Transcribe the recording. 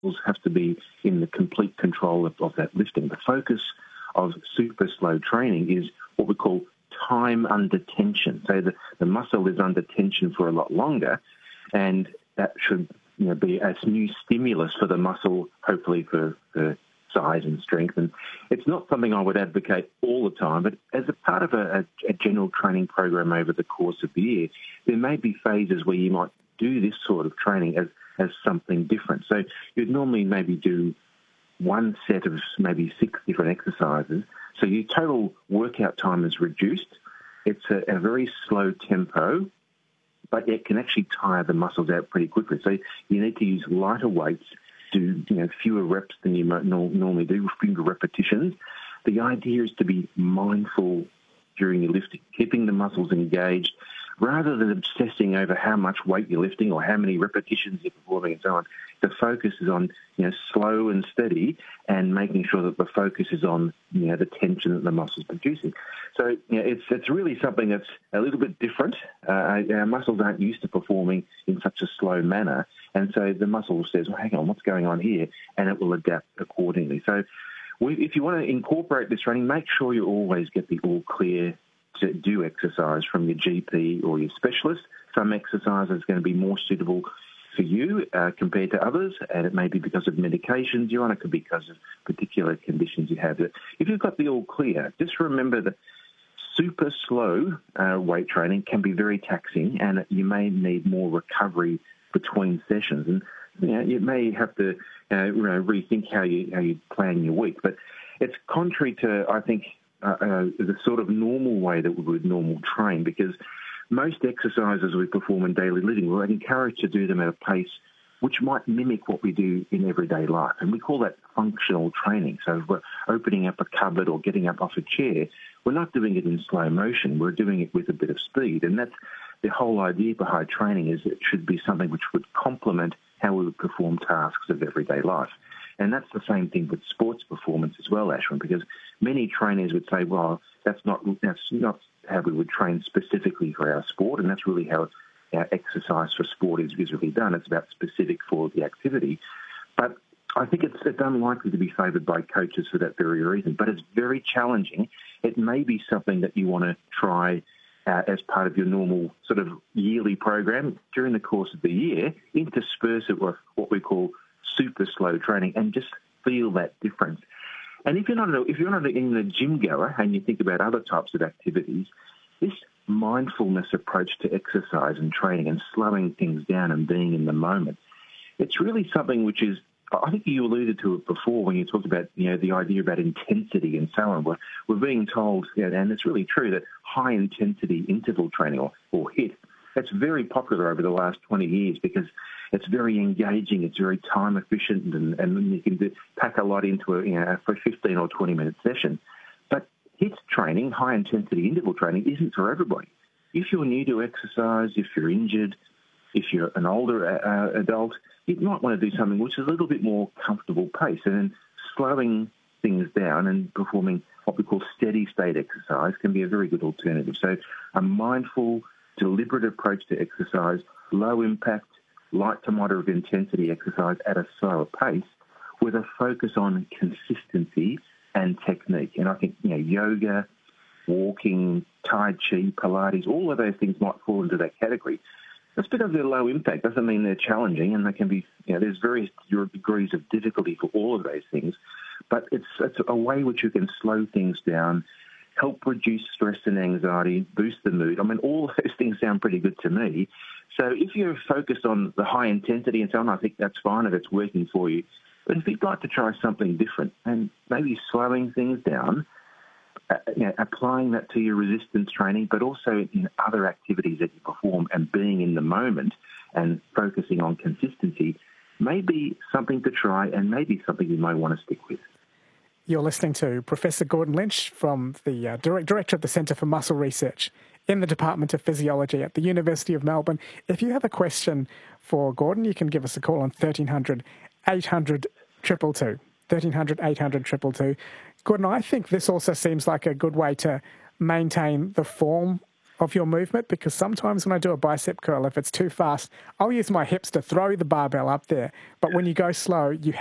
have to be in the complete control of that lifting. The focus of super slow training is what we call time under tension. So the muscle is under tension for a lot longer, and that should be a new stimulus for the muscle, hopefully for size and strength. And it's not something I would advocate all the time, but as a part of a general training program over the course of the year, there may be phases where you might do this sort of training as something different. So you'd normally maybe do one set of maybe 6 different exercises. So your total workout time is reduced. It's a very slow tempo, but it can actually tire the muscles out pretty quickly. So you need to use lighter weights, do fewer reps than you might normally do, fewer repetitions. The idea is to be mindful during your lifting, keeping the muscles engaged, rather than obsessing over how much weight you're lifting or how many repetitions you're performing and so on. The focus is on slow and steady, and making sure that the focus is on the tension that the muscle's producing. So it's really something that's a little bit different. Our muscles aren't used to performing in such a slow manner, and so the muscle says, well, hang on, what's going on here? And it will adapt accordingly. So if you want to incorporate this training, make sure you always get the all clear to do exercise from your GP or your specialist. Some exercise is going to be more suitable for you compared to others, and it may be because of medications you're on, it could be because of particular conditions you have. If you've got the all clear, just remember that super slow weight training can be very taxing, and you may need more recovery between sessions. And you may have to rethink how you plan your week. But it's contrary to, I think, the sort of normal way that we would normal train, because most exercises we perform in daily living, we're encouraged to do them at a pace which might mimic what we do in everyday life. And we call that functional training. So if we're opening up a cupboard or getting up off a chair, we're not doing it in slow motion. We're doing it with a bit of speed. And that's the whole idea behind training, is it should be something which would complement how we would perform tasks of everyday life. And that's the same thing with sports performance as well, Ashwin, because many trainers would say, well, that's not how we would train specifically for our sport, and that's really how our exercise for sport is really done. It's about specific for the activity. But I think it's unlikely to be favoured by coaches for that very reason. But it's very challenging. It may be something that you want to try as part of your normal sort of yearly program during the course of the year, intersperse it with what we call super slow training, and just feel that difference. And if you're not in a gym goer and you think about other types of activities, this mindfulness approach to exercise and training and slowing things down and being in the moment, it's really something which is, I think you alluded to it before when you talked about the idea about intensity and so on. We're being told, and it's really true, that high intensity interval training or HIIT, that's very popular over the last 20 years because it's very engaging, it's very time efficient, and you can pack a lot into a 15 or 20 minute session. But HIIT training, high intensity interval training, isn't for everybody. If you're new to exercise, if you're injured, if you're an older adult, you might want to do something which is a little bit more comfortable pace, and then slowing things down and performing what we call steady state exercise can be a very good alternative. So a mindful, deliberate approach to exercise, low impact, light to moderate intensity exercise at a slower pace with a focus on consistency and technique. And I think, yoga, walking, Tai Chi, Pilates, all of those things might fall into that category. Just because they're low impact doesn't mean they're challenging, and they can be, there's various degrees of difficulty for all of those things. But it's a way which you can slow things down, help reduce stress and anxiety, boost the mood. I mean, all those things sound pretty good to me. So if you're focused on the high intensity and so on, I think that's fine if it's working for you. But if you'd like to try something different and maybe slowing things down, applying that to your resistance training, but also in other activities that you perform and being in the moment and focusing on consistency, may be something to try and maybe something you might want to stick with. You're listening to Professor Gordon Lynch from the Director of the Centre for Muscle Research in the Department of Physiology at the University of Melbourne. If you have a question for Gordon, you can give us a call on 1300 800 222. 1300 800 222. Gordon, I think this also seems like a good way to maintain the form of your movement? Because sometimes when I do a bicep curl, if it's too fast, I'll use my hips to throw the barbell up there. But when you go slow, you